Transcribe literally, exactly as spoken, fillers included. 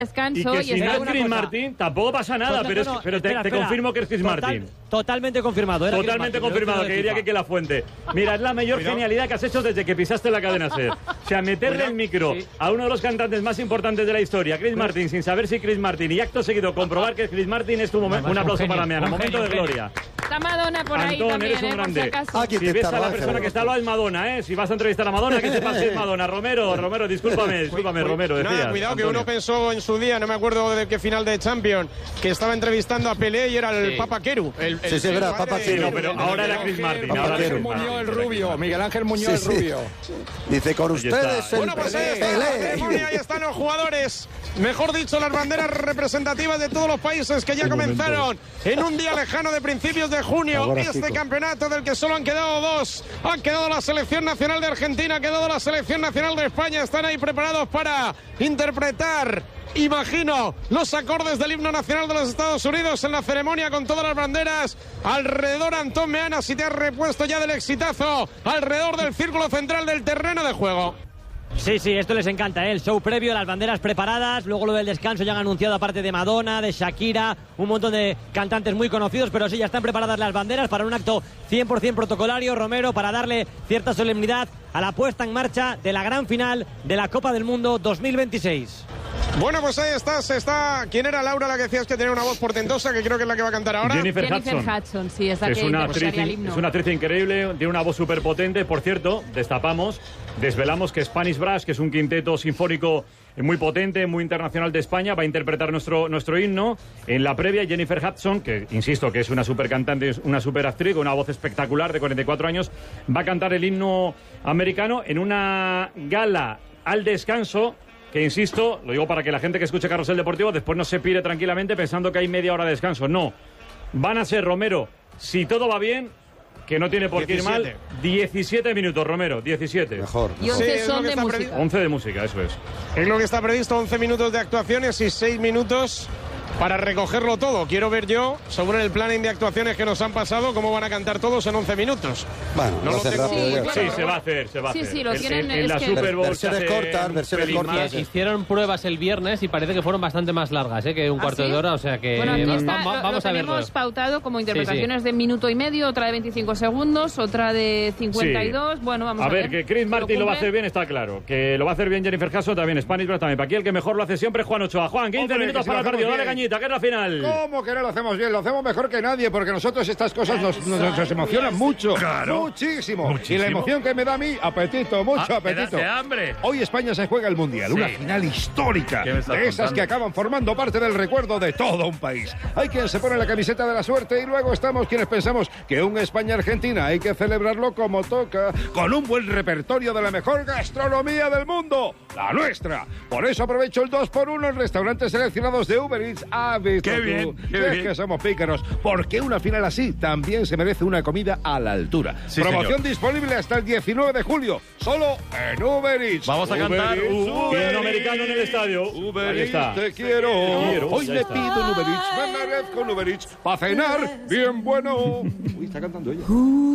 descanso. Y que si y no está es Chris Martin, tampoco pasa nada, Total, pero, no, es, no, pero te, espera, te espera. confirmo que es Chris Total, Martin. Totalmente confirmado. Era Totalmente Chris Martin, confirmado, el que diría FIFA. que, que la fuente. Mira, es la mayor Cuidado. genialidad que has hecho desde que pisaste la cadena SER. O sea, meterle Cuidado. el micro Sí. a uno de los cantantes más importantes de la historia, Chris Martin, sin saber si Chris Martin, y acto seguido comprobar que Chris Martin es tu momento. Un aplauso para Meana, momento de gloria. Está Madonna por ahí Antón, también, eres un ¿eh? Por si grande. acaso. Aquí Si te ves está a la Ángel, persona que está al lado es Madonna, ¿eh? Si vas a entrevistar a Madonna, que sepas que es Madonna. Romero, Romero, discúlpame, discúlpame, Romero, decías. Nada, cuidado, que Antonio. uno pensó en su día, no me acuerdo de qué final de Champions, que estaba entrevistando a Pelé y era el Sí. Papa Queru. El, el- Sí, sí, el verdad, padre Papa de- Queru. Sí, no, pero ahora era Chris Martin. Papa Ahora era Queru. Chris Martin. Muñoz el rubio, Miguel Ángel Muñoz Sí, el sí. rubio. Dice, con Ahí ustedes está. el Bueno, pues ahí está la ceremonia, ahí están los jugadores. Mejor dicho, las banderas representativas de todos los países que ya comenzaron en un día lejano de principios de junio. Ahora, Este Kiko. campeonato del que solo han quedado dos. Han quedado la selección nacional de Argentina, ha quedado la selección nacional de España. Están ahí preparados para interpretar, imagino, los acordes del himno nacional de los Estados Unidos en la ceremonia con todas las banderas. Alrededor, Antón Meana, si te has repuesto ya del exitazo, alrededor del círculo central del terreno de juego. Sí, sí, esto les encanta, ¿eh? El show previo, las banderas preparadas, luego lo del descanso ya han anunciado aparte de Madonna, de Shakira, un montón de cantantes muy conocidos, pero sí, ya están preparadas las banderas para un acto cien por ciento protocolario, Romero, para darle cierta solemnidad a la puesta en marcha de la gran final de la Copa del Mundo dos mil veintiséis. Bueno, pues ahí estás, está... ¿Quién era Laura la que decías que tenía una voz portentosa, que creo que es la que va a cantar ahora? Jennifer, Jennifer Hudson. Hudson, sí, es la Que que es una, actriz, interpretaría el himno. es una actriz increíble, tiene una voz súper potente. Por cierto, destapamos, desvelamos que Spanish Brass, que es un quinteto sinfónico muy potente, muy internacional de España, va a interpretar nuestro, nuestro himno. En la previa, Jennifer Hudson, que insisto que es una super cantante, una super actriz, con una voz espectacular de cuarenta y cuatro años, va a cantar el himno americano en una gala al descanso. Que insisto, lo digo para que la gente que escuche Carrusel Deportivo después no se pire tranquilamente pensando que hay media hora de descanso. No, van a ser, Romero, si todo va bien, que no tiene por qué ir mal, diecisiete minutos, Romero, diecisiete. Mejor. Y mejor. once Sí, es lo son que de está música. once de música, eso es. Es lo que está previsto, once minutos de actuaciones y seis minutos para recogerlo todo. Quiero ver yo, sobre el planning de actuaciones que nos han pasado, cómo van a cantar todos en once minutos. Bueno, No lo lo hace tengo rápido. Sí, ya. claro. Sí, se va a hacer, se va a Sí, hacer. sí, lo En- tienen, en, en es la que- Super Bowl Versiones se hace cortas, un versiones pelín cortas, más. sí. Hicieron pruebas el viernes y parece que fueron bastante más largas, ¿eh? Que un ¿Ah, cuarto sí? de hora, o sea que Bueno, aquí va- está, va- lo- vamos lo a verlo. tenemos pautado como interpretaciones de minuto y medio, otra de veinticinco segundos, otra de cincuenta y dos. Sí. Bueno, vamos a, A ver, que Chris Martin lo va a hacer bien, está claro. Que lo va a hacer bien Jennifer Hudson, también Spanish Brass, también. Para aquí el que mejor lo hace siempre es Juan Ochoa. Juan, quince Hombre, minutos que si para el lo hacemos partido. Dale bien. cañita, que es la final. ¿Cómo que no lo hacemos bien? Lo hacemos mejor que nadie, porque nosotros estas cosas nos, nos, nos emocionan mucho. Claro. Muchísimo. Muchísimo. Y la emoción que me da a mí, apetito, mucho Ah, apetito. ¿te da hambre? Hoy España se juega el Mundial, Sí. una final histórica. ¿Qué me estás De esas contando? que acaban formando parte del recuerdo de todo un país. Hay quien se pone la camiseta de la suerte y luego estamos quienes pensamos que un España-Argentina hay que celebrarlo como toca, con un buen repertorio de la mejor gastronomía del mundo, la nuestra. Por eso aprovecho el dos por uno en restaurantes seleccionados de Uber Eats. Ah, visto Qué tú. bien, qué Si es bien. que somos pícaros, porque una final así también se merece una comida a la altura. Sí, Promoción señor. disponible hasta el diecinueve de julio, solo en Uber Eats. Vamos a Uber cantar Eats, un Uber himno americano en el estadio. Uber Ahí Eats, está. te quiero. quiero, Hoy ya me está. pido un Uber Eats, me merezco un Uber Eats. Para cenar, bien bueno. Uy, está cantando ella.